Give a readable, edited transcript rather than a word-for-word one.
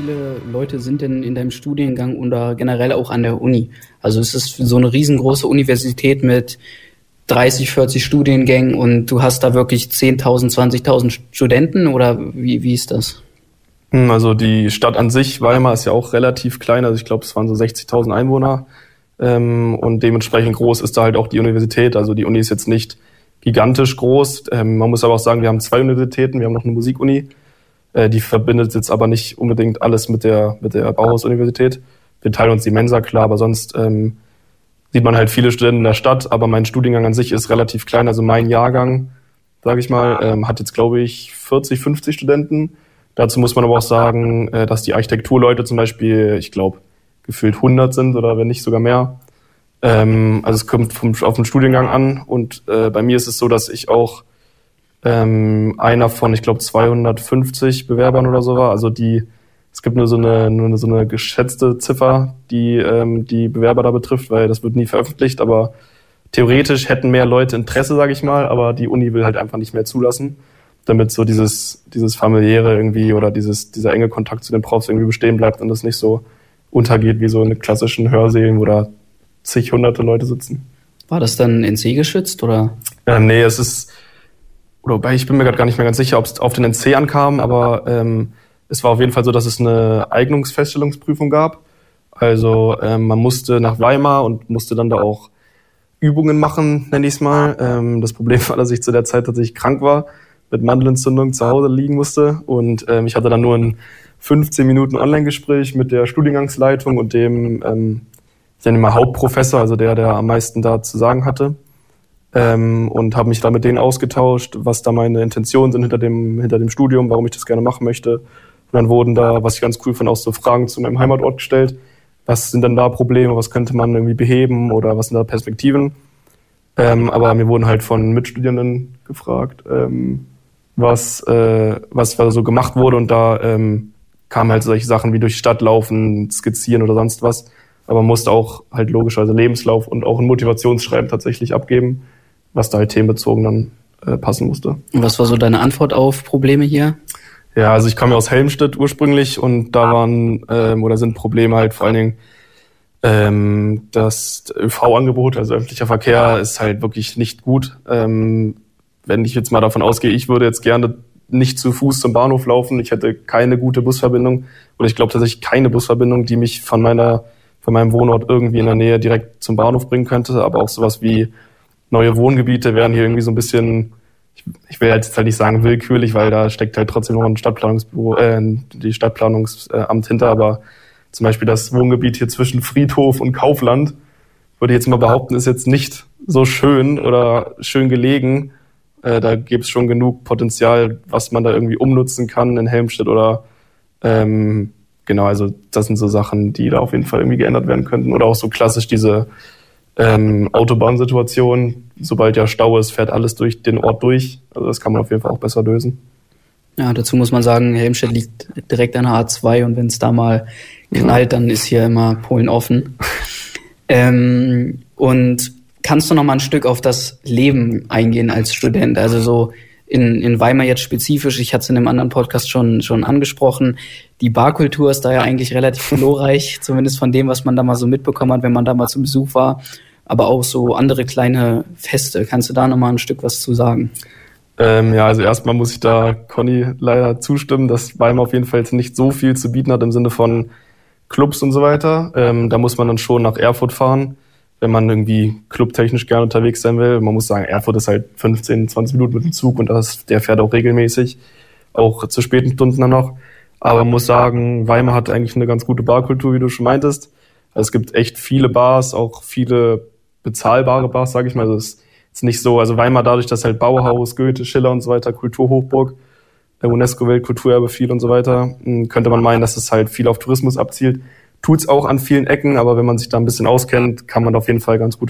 viele Leute sind denn in deinem Studiengang oder generell auch an der Uni? Also es ist so eine riesengroße Universität mit 30, 40 Studiengängen und du hast da wirklich 10.000, 20.000 Studenten oder wie ist das? Also die Stadt an sich, Weimar, ist ja auch relativ klein. Also ich glaube, es waren so 60.000 Einwohner. Und dementsprechend groß ist da halt auch die Universität. Also die Uni ist jetzt nicht gigantisch groß. Man muss aber auch sagen, wir haben 2 Universitäten. Wir haben noch eine Musikuni. Die verbindet jetzt aber nicht unbedingt alles mit der Bauhaus-Universität. Wir teilen uns die Mensa, klar, aber sonst sieht man halt viele Studenten in der Stadt. Aber mein Studiengang an sich ist relativ klein. Also mein Jahrgang, sage ich mal, hat jetzt, glaube ich, 40, 50 Studenten. Dazu muss man aber auch sagen, dass die Architekturleute zum Beispiel, ich glaube, gefühlt 100 sind oder wenn nicht sogar mehr. Also es kommt auf den Studiengang an und bei mir ist es so, dass ich auch einer von, ich glaube, 250 Bewerbern oder so war. Also es gibt nur so eine geschätzte Ziffer, die die Bewerber da betrifft, weil das wird nie veröffentlicht, aber theoretisch hätten mehr Leute Interesse, sage ich mal, aber die Uni will halt einfach nicht mehr zulassen, damit so dieses familiäre irgendwie oder dieser enge Kontakt zu den Profs irgendwie bestehen bleibt und das nicht so untergeht wie so in klassischen Hörsälen, wo da zig hunderte Leute sitzen. War das dann NC geschützt oder? Nee, ich bin mir gerade gar nicht mehr ganz sicher, ob es auf den NC ankam, aber es war auf jeden Fall so, dass es eine Eignungsfeststellungsprüfung gab. Also man musste nach Weimar und musste dann da auch Übungen machen, nenne ich es mal. Das Problem war, dass ich zu der Zeit tatsächlich krank war, mit Mandelentzündung zu Hause liegen musste und ich hatte dann nur ein 15 Minuten Online-Gespräch mit der Studiengangsleitung und dem ich nenne ihn mal Hauptprofessor, also der am meisten da zu sagen hatte. Und habe mich da mit denen ausgetauscht, was da meine Intentionen sind hinter dem Studium, warum ich das gerne machen möchte. Und dann wurden da, was ich ganz cool fand, auch so Fragen zu meinem Heimatort gestellt. Was sind denn da Probleme, was könnte man irgendwie beheben oder was sind da Perspektiven? Aber mir wurden halt von Mitstudierenden gefragt, was da so gemacht wurde und da kamen halt solche Sachen wie durch die Stadt laufen, skizzieren oder sonst was. Aber man musste auch halt logischerweise Lebenslauf und auch ein Motivationsschreiben tatsächlich abgeben, was da halt themenbezogen dann passen musste. Und was war so deine Antwort auf Probleme hier? Ja, also ich komme ja aus Helmstedt ursprünglich und da sind Probleme halt vor allen Dingen das ÖV-Angebot, also öffentlicher Verkehr, ist halt wirklich nicht gut. Wenn ich jetzt mal davon ausgehe, ich würde jetzt gerne nicht zu Fuß zum Bahnhof laufen, ich hätte keine gute Busverbindung oder ich glaube tatsächlich keine Busverbindung, die mich von meinem Wohnort irgendwie in der Nähe direkt zum Bahnhof bringen könnte, aber auch sowas wie neue Wohngebiete wären hier irgendwie so ein bisschen, ich will jetzt halt nicht sagen willkürlich, weil da steckt halt trotzdem noch ein die Stadtplanungsamt hinter, aber zum Beispiel das Wohngebiet hier zwischen Friedhof und Kaufland, würde ich jetzt mal behaupten, ist jetzt nicht so schön oder schön gelegen. Da gäbe es schon genug Potenzial, was man da irgendwie umnutzen kann in Helmstedt oder genau, also das sind so Sachen, die da auf jeden Fall irgendwie geändert werden könnten. Oder auch so klassisch diese Autobahnsituation, sobald ja Stau ist, fährt alles durch den Ort durch. Also das kann man auf jeden Fall auch besser lösen. Ja, dazu muss man sagen, Helmstedt liegt direkt an der A2 und wenn es da mal knallt, dann ist hier immer Polen offen. Und kannst du noch mal ein Stück auf das Leben eingehen als Student? Also so in Weimar jetzt spezifisch, ich hatte es in einem anderen Podcast schon angesprochen, die Barkultur ist da ja eigentlich relativ glorreich, zumindest von dem, was man da mal so mitbekommen hat, wenn man da mal zu Besuch war, aber auch so andere kleine Feste. Kannst du da noch mal ein Stück was zu sagen? Ja, also erstmal muss ich da Conny leider zustimmen, dass Weimar auf jeden Fall jetzt nicht so viel zu bieten hat im Sinne von Clubs und so weiter. Da muss man dann schon nach Erfurt fahren, wenn man irgendwie clubtechnisch gerne unterwegs sein will. Man muss sagen, Erfurt ist halt 15, 20 Minuten mit dem Zug und der fährt auch regelmäßig, auch zu späten Stunden dann noch. Aber man muss sagen, Weimar hat eigentlich eine ganz gute Barkultur, wie du schon meintest. Also es gibt echt viele Bars, auch viele bezahlbare Bars, sage ich mal. Also es ist nicht so, also Weimar dadurch, dass halt Bauhaus, Goethe, Schiller und so weiter, Kulturhochburg, der UNESCO-Weltkulturerbe viel und so weiter, könnte man meinen, dass es halt viel auf Tourismus abzielt. Tut's auch an vielen Ecken, aber wenn man sich da ein bisschen auskennt, kann man auf jeden Fall ganz gut